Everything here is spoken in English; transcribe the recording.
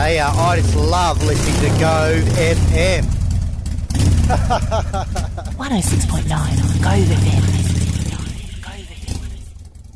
player. I just love listening to Go FM. 106.9 Go FM.